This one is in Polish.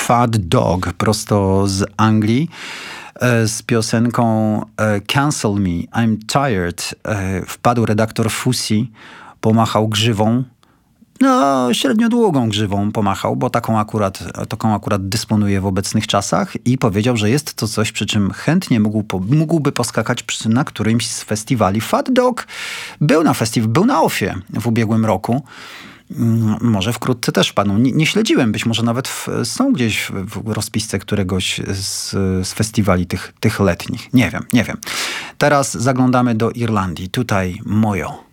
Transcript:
Fat Dog prosto z Anglii z piosenką Cancel Me, I'm Tired. Wpadł redaktor Fusi, pomachał grzywą. No, średnio długą grzywą pomachał, bo taką akurat dysponuje w obecnych czasach i powiedział, że jest to coś, przy czym chętnie mógłby poskakać na którymś z festiwali. Fat Dog był na OFFie w ubiegłym roku. Może wkrótce też wpadną. Nie śledziłem, być może nawet są gdzieś w rozpisce któregoś z festiwali tych letnich. Nie wiem. Teraz zaglądamy do Irlandii. Tutaj Mojo.